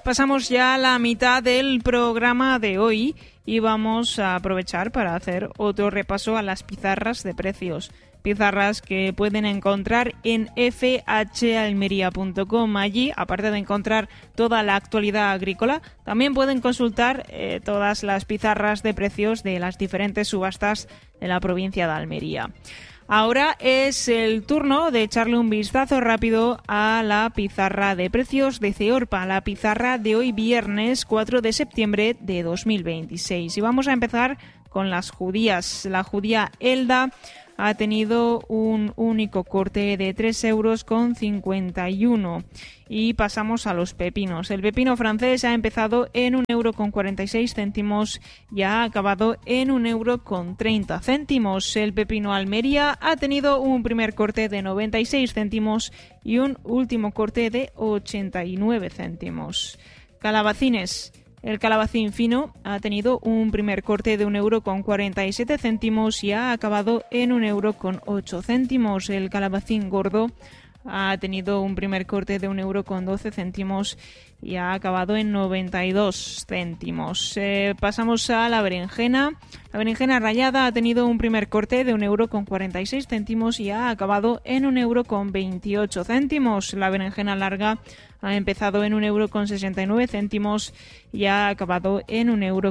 Pasamos ya a la mitad del programa de hoy y vamos a aprovechar para hacer otro repaso a las pizarras de precios. Pizarras que pueden encontrar en fhalmería.com. Allí, aparte de encontrar toda la actualidad agrícola, también pueden consultar todas las pizarras de precios de las diferentes subastas de la provincia de Almería. Ahora es el turno de echarle un vistazo rápido a la pizarra de precios de Ceorpa, la pizarra de hoy viernes 4 de septiembre de 2026. Y vamos a empezar con las judías. La judía Elda ha tenido un único corte de 3,51 € y pasamos a los pepinos. El pepino francés ha empezado en 1,46 € y ha acabado en 1,30 €. El pepino Almería ha tenido un primer corte de 96 céntimos y un último corte de 89 céntimos. Calabacines. El calabacín fino ha tenido un primer corte de 1,47 € y ha acabado en 1,08 €. El calabacín gordo ha tenido un primer corte de 1,12 € y ha acabado en 92 céntimos. Pasamos a la berenjena. La berenjena rallada ha tenido un primer corte de 1,46 € y ha acabado en 1,28 €. La berenjena larga ha empezado en 1,69 € y ha acabado en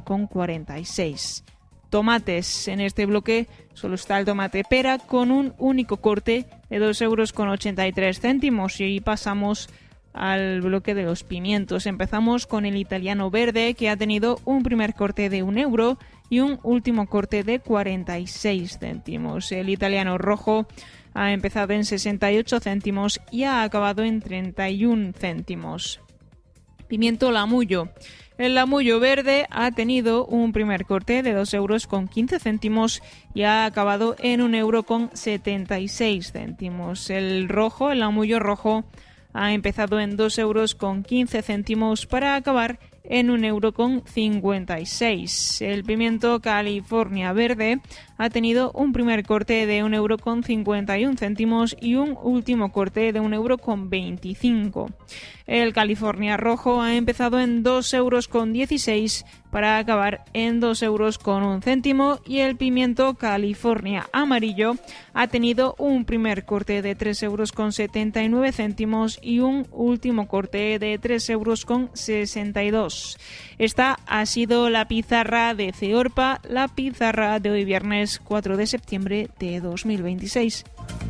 1,46 €. Tomates. En este bloque solo está el tomate pera con un único corte de 2,83 € y pasamos al bloque de los pimientos. Empezamos con el italiano verde, que ha tenido un primer corte de 1 € y un último corte de 46 céntimos. El italiano rojo ha empezado en 68 céntimos y ha acabado en 31 céntimos. Pimiento lamullo. El lamullo verde ha tenido un primer corte de 2,15 € y ha acabado en 1,76 €. El rojo, el lamullo rojo, ha empezado en 2,15 € para acabar en 1,56 €. El pimiento California verde ha tenido un primer corte de 1,51 € y un último corte de 1,25 €. El California rojo ha empezado en 2,16 € para acabar en 2,01 € y el pimiento California amarillo ha tenido un primer corte de 3,79 € y un último corte de 3,62 €. Esta ha sido la pizarra de Ceorpa, la pizarra de hoy viernes 4 de septiembre de 2026.